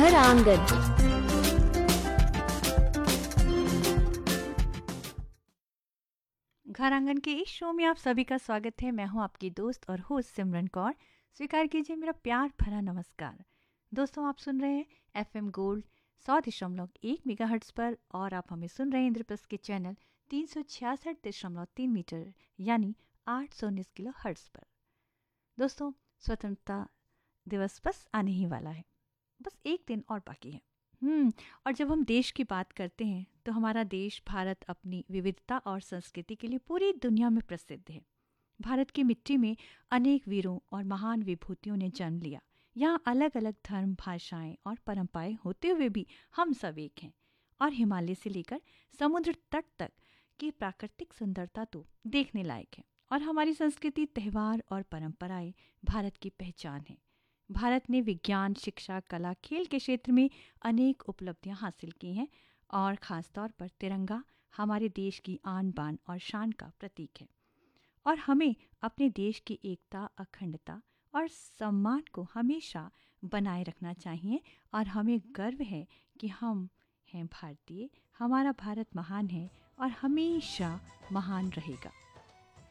घर आंगन। घर आंगन के इस शो में आप सभी का स्वागत है। मैं हूं आपकी दोस्त और होस्ट सिमरन कौर। स्वीकार कीजिए मेरा प्यार भरा नमस्कार। दोस्तों, आप सुन रहे हैं एफएम गोल्ड 100.1 मेगाहर्ट्ज पर और आप हमें सुन रहे हैं इंद्रप्रस्थ के चैनल 366.3 मीटर यानी 819 किलो हर्ट्ज पर। दोस्तों, स्वतंत्रता दिवस बस आने ही वाला है। बस एक दिन और बाकी है। और जब हम देश की बात करते हैं तो हमारा देश भारत अपनी विविधता और संस्कृति के लिए पूरी दुनिया में प्रसिद्ध है। भारत की मिट्टी में अनेक वीरों और महान विभूतियों ने जन्म लिया। यहाँ अलग अलग धर्म, भाषाएं और परंपराएं होते हुए भी हम सब एक हैं। और हिमालय से लेकर समुद्र तट तक की प्राकृतिक सुंदरता तो देखने लायक है। और हमारी संस्कृति, त्यौहार और परंपराएं भारत की पहचान है। भारत ने विज्ञान, शिक्षा, कला, खेल के क्षेत्र में अनेक उपलब्धियां हासिल की हैं और ख़ास तौर पर तिरंगा हमारे देश की आन बान और शान का प्रतीक है। और हमें अपने देश की एकता, अखंडता और सम्मान को हमेशा बनाए रखना चाहिए। और हमें गर्व है कि हम हैं भारतीय। हमारा भारत महान है और हमेशा महान रहेगा।